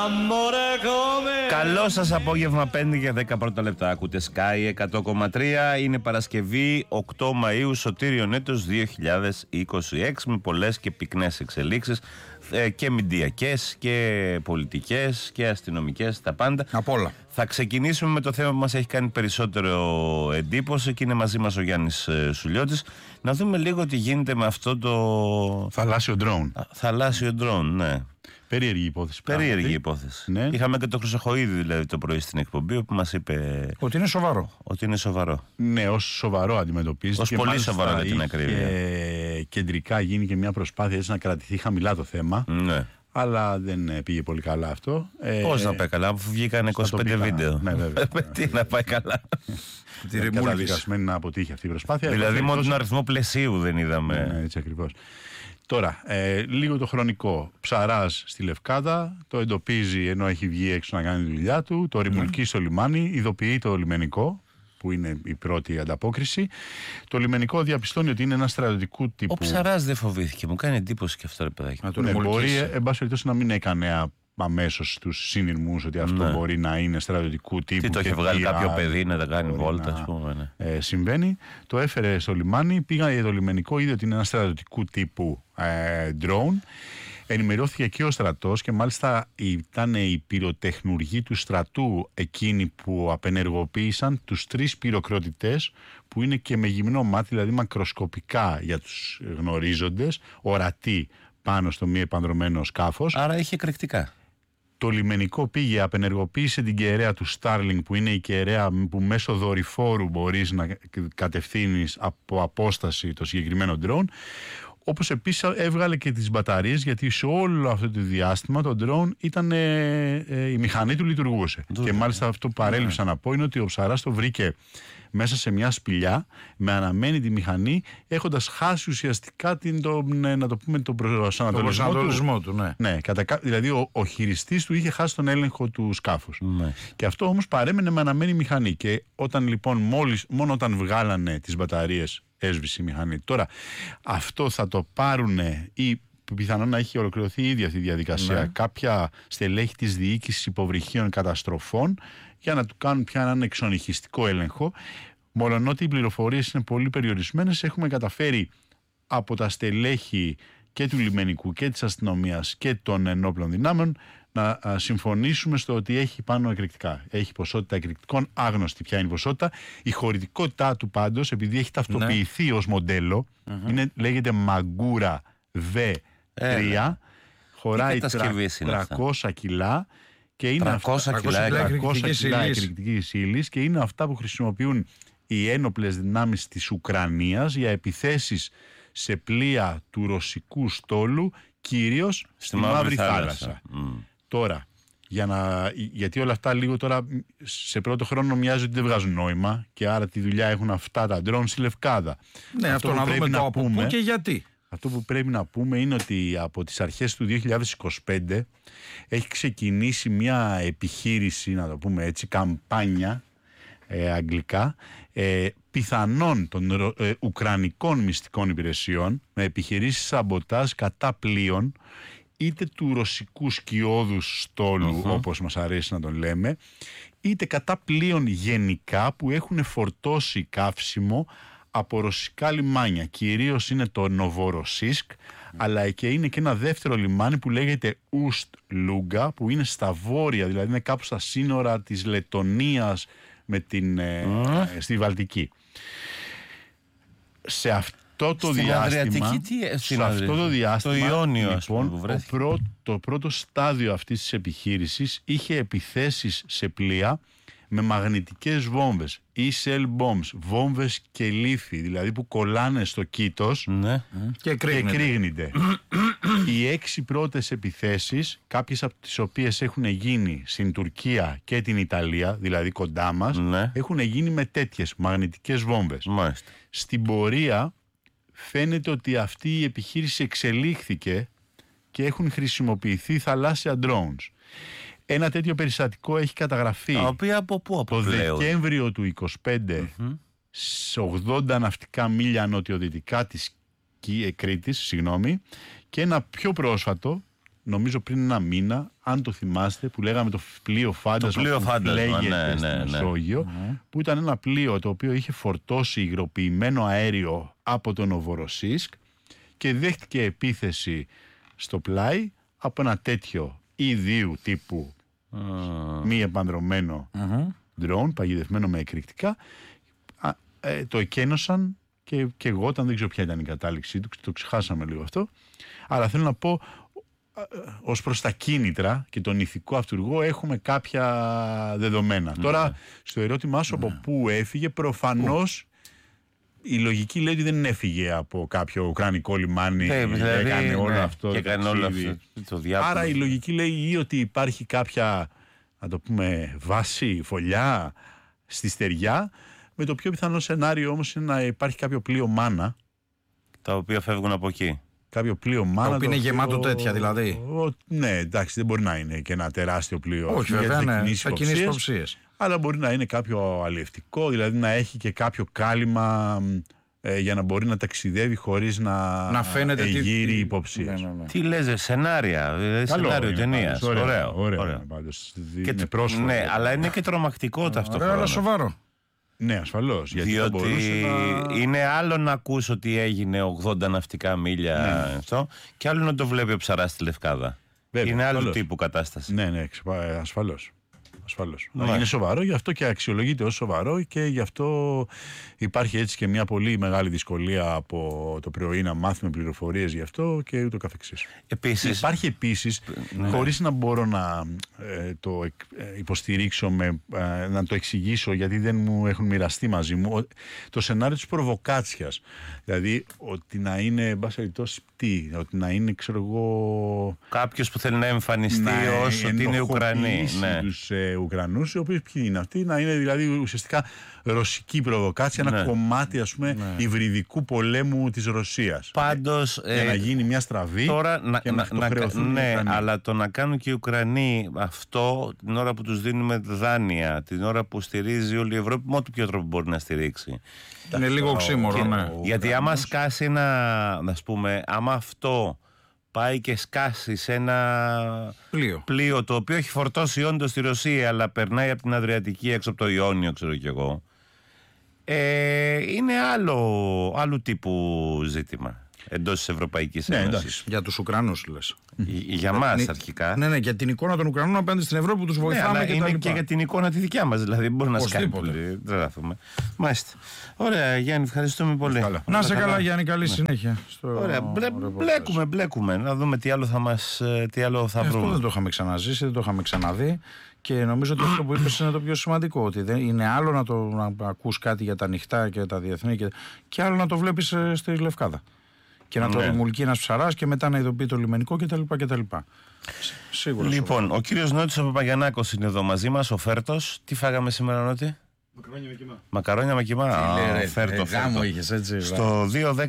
Καλό σας απόγευμα, 5 και 10 πρώτα λεπτά. Ακούτε Sky 100,3. Είναι Παρασκευή 8 Μαΐου, Σωτήριον έτος 2026, με πολλές και πυκνές εξελίξεις και μηντιακές και πολιτικές και αστυνομικές, τα πάντα. Απ' όλα. Θα ξεκινήσουμε με το θέμα που μας έχει κάνει περισσότερο εντύπωση και είναι μαζί μας ο Γιάννης Σουλιώτης. Να δούμε λίγο τι γίνεται με αυτό το θαλάσσιο ντρόουν. Θαλάσσιο ντρόουν, ναι. Περίεργη υπόθεση. Περίεργη υπόθεση. Ναι. Είχαμε και το Χρυσοχοΐδη δηλαδή το πρωί στην εκπομπή που μας είπε ότι είναι σοβαρό. Ότι είναι σοβαρό. Ναι, ως σοβαρό αντιμετωπίζεται. Ως πολύ σοβαρό για την ακρίβεια. Κεντρικά γίνει και μια προσπάθεια έτσι να κρατηθεί χαμηλά το θέμα. Ναι. Αλλά δεν πήγε πολύ καλά αυτό. Πώς να πάει καλά, αφού βγήκαν 25 βίντεο. Ναι, βέβαια. Τι να πάει καλά. Καταδικασμένη να αποτύχει αυτή η προσπάθεια. Δηλαδή μόνο τον αριθμό πλαισίου δεν είδαμε. Ναι, έτσι ακριβώς. Τώρα, λίγο το χρονικό. Ψαράς στη Λευκάδα, το εντοπίζει ενώ έχει βγει έξω να κάνει τη δουλειά του, το ρημουλκεί στο λιμάνι, ειδοποιεί το λιμενικό, που είναι η πρώτη ανταπόκριση. Το λιμενικό διαπιστώνει ότι είναι ένα στρατιωτικού τύπου. Ο Ψαράς δεν φοβήθηκε, μου κάνει εντύπωση και αυτό, ρε παιδάκι. Ναι, μπορεί, εν πάση περιπτώσει, να μην έκανε αμέσως τους συνειρμούς ότι αυτό μπορεί να είναι στρατιωτικού τύπου. Τι το είχε βγάλει κάποιο παιδί να τα κάνει βόλτα, ας πούμε. Ναι. Συμβαίνει. Το έφερε στο λιμάνι, πήγα για το λιμενικό, είδε ότι είναι ένα στρατιωτικού τύπου drone. Ενημερώθηκε και ο στρατός και μάλιστα ήταν οι πυροτεχνουργοί του στρατού εκείνοι που απενεργοποίησαν τους 3 πυροκροτητές που είναι και με γυμνό μάτι, δηλαδή μακροσκοπικά για τους γνωρίζοντες, ορατοί πάνω στο μη επανδρωμένο σκάφος. Άρα είχε εκρηκτικά. Το λιμενικό πήγε, απενεργοποίησε την κεραία του Starlink, που είναι η κεραία που μέσω δορυφόρου μπορείς να κατευθύνεις από απόσταση το συγκεκριμένο drone. Όπως επίσης έβγαλε και τις μπαταρίες, γιατί σε όλο αυτό το διάστημα το drone ήταν η μηχανή του λειτουργούσε. Και μάλιστα αυτό που παρέλειψα να πω είναι ότι ο Ψαράς το βρήκε μέσα σε μια σπηλιά με αναμένη τη μηχανή, έχοντας χάσει ουσιαστικά τον προσανατολισμό του. Ναι, δηλαδή ο χειριστής του είχε χάσει τον έλεγχο του σκάφους. Ναι. Και αυτό όμως παρέμενε με αναμένη μηχανή. Και όταν λοιπόν μόνο όταν βγάλανε τις μπαταρίες έσβησε η μηχανή. Τώρα αυτό θα το πάρουνε ή πιθανόν να έχει ολοκληρωθεί ήδη αυτή η διαδικασία κάποια στελέχη της διοίκησης υποβρυχίων καταστροφών για να του κάνουν πια έναν εξονυχιστικό έλεγχο. Μολονότι οι πληροφορίες είναι πολύ περιορισμένες, έχουμε καταφέρει από τα στελέχη και του λιμενικού και της αστυνομίας και των ενόπλων δυνάμεων να συμφωνήσουμε στο ότι έχει πάνω εκρηκτικά. Έχει ποσότητα εκρηκτικών, άγνωστη ποια είναι η ποσότητα. Η χωρητικότητά του πάντως, επειδή έχει ταυτοποιηθεί ως μοντέλο, λέγεται Μαγκούρα V3, χωράει 300 κιλά και είναι 300 κιλά εκρηκτικής ύλης και είναι αυτά που χρησιμοποιούν οι ένοπλες δυνάμεις της Ουκρανίας για επιθέσεις σε πλοία του ρωσικού στόλου, κυρίως στη Μαύρη Θάλασσα. Τώρα, γιατί όλα αυτά λίγο τώρα σε πρώτο χρόνο μοιάζει ότι δεν βγάζουν νόημα και άρα τη δουλειά έχουν αυτά τα ντρόουν στη Λευκάδα. Ναι, αυτό να δούμε το από πού και γιατί. Αυτό που πρέπει να πούμε είναι ότι από τις αρχές του 2025 έχει ξεκινήσει μια επιχείρηση, να το πούμε έτσι, καμπάνια αγγλικά, πιθανόν των ουκρανικών μυστικών υπηρεσιών με επιχειρήσεις σαμποτάζ κατά πλοίων είτε του ρωσικού σκιώδους στόλου, όπως μας αρέσει να τον λέμε, είτε κατά πλοίων γενικά που έχουν φορτώσει καύσιμο από ρωσικά λιμάνια. Κυρίως είναι το Νοβοροσίσκ, αλλά και είναι και ένα δεύτερο λιμάνι που λέγεται Ουστ-Λούγκα, που είναι στα βόρεια, δηλαδή είναι κάπου στα σύνορα της Λετονίας με στη Βαλτική. Σε αυτό το διάστημα, το Ιόνιο, λοιπόν, το πρώτο στάδιο αυτής της επιχείρησης είχε επιθέσεις σε πλοία με μαγνητικές βόμβες ή cell bombs, βόμβες και λίθη, δηλαδή που κολλάνε στο κήτος και κρύγνεται. Οι 6 πρώτες επιθέσεις, κάποιες από τις οποίες έχουν γίνει στην Τουρκία και την Ιταλία, δηλαδή κοντά μας, έχουν γίνει με τέτοιες μαγνητικές βόμβες. Στην πορεία φαίνεται ότι αυτή η επιχείρηση εξελίχθηκε και έχουν χρησιμοποιηθεί θαλάσσια drones. Ένα τέτοιο περιστατικό έχει καταγραφεί το Δεκέμβριο του 25 σε 80 ναυτικά μίλια νοτιοδυτικά της Κρήτης, και ένα πιο πρόσφατο νομίζω πριν ένα μήνα, αν το θυμάστε, που λέγαμε το πλοίο Φάντασμα που λέγεται στη Μεσόγειο, που ήταν ένα πλοίο το οποίο είχε φορτώσει υγροποιημένο αέριο από το Νοβοροσίσκ και δέχτηκε επίθεση στο πλάι από ένα τέτοιο ιδίου τύπου μη επανδρωμένο ντρόουν, παγιδευμένο με εκρηκτικά. Το εκένωσαν και εγώ όταν δεν ξέρω ποια ήταν η κατάληξή του, το ξεχάσαμε λίγο αυτό. Αλλά θέλω να πω, ως προς τα κίνητρα και τον ηθικό αυτούργο έχουμε κάποια δεδομένα. Τώρα, στο ερώτημά σου από πού έφυγε, προφανώς η λογική λέει ότι δεν έφυγε από κάποιο ουκρανικό λιμάνι και έκανε όλο αυτό. Το διάπλο. Άρα η λογική λέει ή ότι υπάρχει κάποια, να το πούμε, βάση, φωλιά στη στεριά. Με το πιο πιθανό σενάριο όμως είναι να υπάρχει κάποιο πλοίο μάνα. Τα οποία φεύγουν από εκεί. Κάποιο πλοίο μάνα. Το οποίο είναι γεμάτο τέτοια δηλαδή. Ναι, εντάξει, δεν μπορεί να είναι και ένα τεράστιο πλοίο. Όχι, βέβαια, ναι, θα κινήσει υποψίες. Αλλά μπορεί να είναι κάποιο αλλιευτικό, δηλαδή να έχει και κάποιο κάλυμα για να μπορεί να ταξιδεύει χωρίς να φαίνεται εγείρει υποψίες. Ναι. Τι λες, σενάριο ταινίας. Ωραίο. Είναι πρόσφορο. Ναι, αλλά είναι και τρομακτικό ταυτόχρονα. Αλλά σοβαρό. Ναι, ασφαλώς. Διότι είναι άλλο να ακούς ότι έγινε 80 ναυτικά μίλια αυτό, και άλλο να το βλέπει ο ψαράς στη Λευκάδα. Βέβαια, είναι άλλου τύπου κατάσταση. Ναι, ασφαλώς. Είναι σοβαρό, γι' αυτό και αξιολογείται ως σοβαρό και γι' αυτό υπάρχει έτσι και μια πολύ μεγάλη δυσκολία από το πρωί να μάθουμε πληροφορίες γι' αυτό και ούτω καθεξής. Υπάρχει επίσης, χωρίς να μπορώ να το υποστηρίξω, να το εξηγήσω γιατί δεν μου έχουν μοιραστεί μαζί μου, το σενάριο της προβοκάτσιας. Δηλαδή ότι να είναι, εν πάση περιπτώσει, ότι να είναι, ξέρω εγώ, κάποιος που θέλει να εμφανιστεί ως ότι είναι Ουκρανοί. Τους Ουκρανούς, οι οποίοι ποιοι είναι αυτοί, να είναι δηλαδή ουσιαστικά ρωσική προβοκάτσια, ένα κομμάτι, ας πούμε, υβριδικού πολέμου της Ρωσίας. Πάντως, για να γίνει μια στραβή τώρα και να χρεωθούν. Ναι, αλλά το να κάνουν και οι Ουκρανοί αυτό την ώρα που τους δίνουμε δάνεια, την ώρα που στηρίζει όλη η Ευρώπη, με ό,τι ποιο τρόπο μπορεί να στηρίξει. Είναι λίγο οξύμορο, ναι. Γιατί άμα σκάσει άμα αυτό πάει και σκάσει σε ένα πλοίο το οποίο έχει φορτώσει όντως τη Ρωσία, αλλά περνάει από την Αδριατική έξω από το Ιόνιο, ξέρω κι εγώ, είναι άλλου τύπου ζήτημα εντός της Ευρωπαϊκής Ένωσης. Για τους Ουκρανούς λες. Για μας αρχικά. Ναι, για την εικόνα των Ουκρανών απέναντι στην Ευρώπη που τους βοηθάμε και τα λοιπά. Είναι και για την εικόνα τη δικιά μας, δηλαδή μπορεί να σκάσει πολύ. Μάλιστα. Ωραία, Γιάννη, ευχαριστούμε πολύ. Να είσαι καλά, Γιάννη, καλή συνέχεια. Ωραία, μπλέκουμε. Να δούμε τι άλλο θα βρούμε. Αυτό δεν το είχαμε ξαναζήσει, δεν το είχαμε ξαναδεί. Και νομίζω ότι αυτό που είπες είναι το πιο σημαντικό. Ότι είναι άλλο να ακούς κάτι για τα ανοιχτά και τα διεθνή και άλλο να το βλέπεις στη Λευκάδα. Και να το δημιουργεί ένας ψαράς και μετά να ειδοποιεί το λιμενικό κτλ. Σίγουρα. Λοιπόν, ο κύριος Νότης ο Παπαγιαννάκος είναι εδώ μαζί μας, ο Φέρτος. Τι φάγαμε σήμερα, Νότη? Μακαρόνια με κιμά. Φέρτο. Στο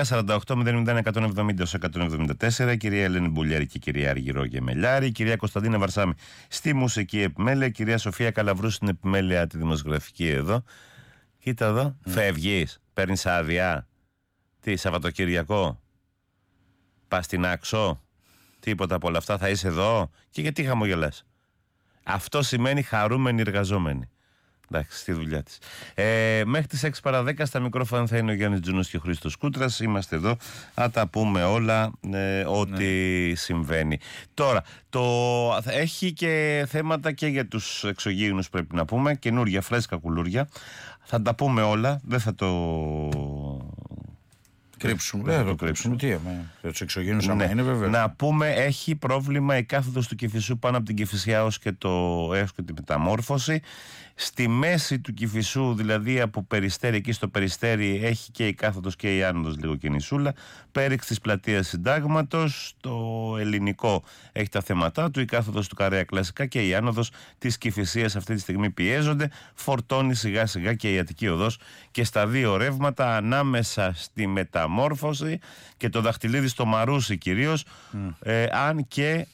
2-10-48-001-170-174, η κυρία Ελένη Μπουλιάρη και η κυρία Αργυρό Γεμελιάρη, η κυρία Κωνσταντίνα Βαρσάμη στη μουσική επιμέλεια, η κυρία Σοφία Καλαβρού στην επιμέλεια τη δημοσιογραφική εδώ. Κοίτα εδώ. Φεύγεις, παίρνεις άδεια. Τι, Σαββατοκυριακό? Πας στην Άξο? Τίποτα από όλα αυτά, θα είσαι εδώ? Και γιατί χαμογελάς? Αυτό σημαίνει χαρούμενοι εργαζόμενοι. Εντάξει, στη δουλειά της. Μέχρι τις 6 παρά 10 στα μικρόφωνα θα είναι ο Γιάννης Τζούνος και ο Χρήστος Κούτρας. Είμαστε εδώ, θα τα πούμε όλα ό,τι συμβαίνει. Τώρα, έχει και θέματα και για τους εξωγήινους, πρέπει να πούμε, καινούργια φρέσκα κουλούρια. Θα τα πούμε όλα, δεν θα το κρύψουμε. Τι, τους εξωγήινους είναι βέβαια. Να πούμε, έχει πρόβλημα η κάθοδος του Κηφισού πάνω από την Κηφισιά έως και τη Μεταμόρφωση. Στη μέση του Κηφισού, δηλαδή από Περιστέρι, εκεί στο Περιστέρι, έχει και η κάθοδος και η άνοδος λίγο και νησούλα. Πέριξ της πλατείας Συντάγματος, το ελληνικό έχει τα θέματα του, η κάθοδος του Καρέα κλασικά και η άνοδος της Κηφισίας αυτή τη στιγμή πιέζονται. Φορτώνει σιγά σιγά και η Αττική οδός και στα δύο ρεύματα ανάμεσα στη Μεταμόρφωση και το Δαχτυλίδι στο Μαρούσι κυρίως, αν και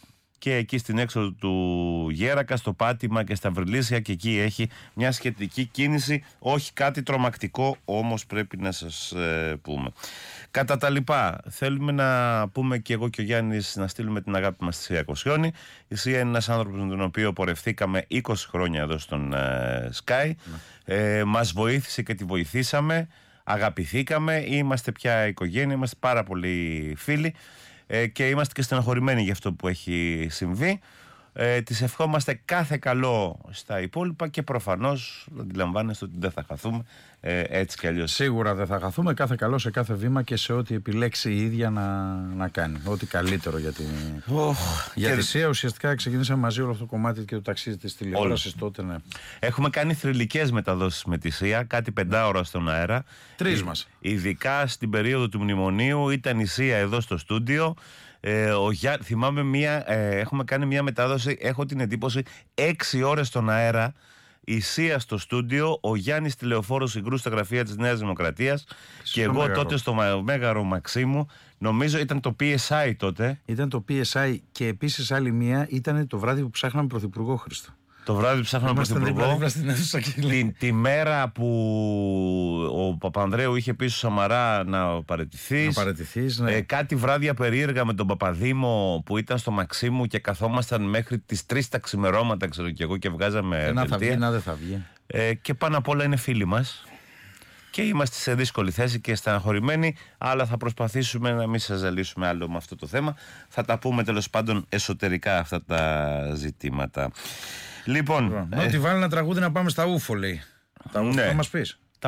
και εκεί στην έξοδο του Γέρακα, στο πάτημα και στα Βρυλίσια, και εκεί έχει μια σχετική κίνηση. Όχι κάτι τρομακτικό, όμως πρέπει να σας πούμε. Κατά τα λοιπά, θέλουμε να πούμε και εγώ και ο Γιάννης να στείλουμε την αγάπη μας στη Σία Κοσιόνη. Η Σία είναι ένας άνθρωπος με τον οποίο πορευθήκαμε 20 χρόνια εδώ στον Sky. Μας βοήθησε και τη βοηθήσαμε. Αγαπηθήκαμε, είμαστε πια οικογένεια, είμαστε πάρα πολύ φίλοι και είμαστε και στεναχωρημένοι για αυτό που έχει συμβεί. Της ευχόμαστε κάθε καλό στα υπόλοιπα και προφανώς αντιλαμβάνεστε ότι δεν θα χαθούμε έτσι κι αλλιώς. Σίγουρα δεν θα χαθούμε. Κάθε καλό σε κάθε βήμα και σε ό,τι επιλέξει η ίδια να κάνει. Ό,τι καλύτερο για τη Σία. Ουσιαστικά ξεκινήσαμε μαζί όλο αυτό το κομμάτι και το ταξίδι της τηλεόρασης τότε. Ναι. Έχουμε κάνει θρυλικές μεταδόσεις με τη Σία, κάτι 5 ώρα στον αέρα. 3 μας. Ειδικά στην περίοδο του μνημονίου ήταν η Σία εδώ στο στούντιο. Θυμάμαι έχουμε κάνει μια μετάδοση, έχω την εντύπωση 6 ώρες στον αέρα, η Σία στο στούντιο, ο Γιάννης Τηλεοφόρος συγκρού στα γραφεία της Νέας Δημοκρατίας και εγώ Μέγαρο. Τότε στο Μέγαρο Μαξίμου, νομίζω ήταν το PSI τότε. Ήταν το PSI και επίσης άλλη μία ήταν το βράδυ που ψάχναμε πρωθυπουργό, Χρήστο. Το βράδυ που ψάχναμε πρωθυπουργό, τη μέρα που ο Παπανδρέου είχε πει στο Σαμαρά να παραιτηθείς, ναι. Κάτι βράδια περίεργα με τον Παπαδήμο που ήταν στο Μαξίμου και καθόμασταν μέχρι τις 3 τα ξημερώματα, ξέρω και εγώ, και βγάζαμε να θα βγει, να δεν θα βγει. Και πάνω απ' όλα είναι φίλοι μας και είμαστε σε δύσκολη θέση και στεναχωρημένοι, αλλά θα προσπαθήσουμε να μην σας ζαλίσουμε άλλο με αυτό το θέμα. Θα τα πούμε τέλος πάντων εσωτερικά αυτά τα ζητήματα. Λοιπόν, ότι βάλει ένα τραγούδι να πάμε στα ούφο, λέει. Τα ούφο θα μας πεις. Τα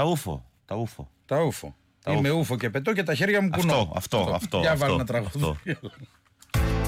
ούφο. Είμαι ούφο και πετώ και τα χέρια μου κουνώ. Αυτό. Για βάλει ένα τραγούδι.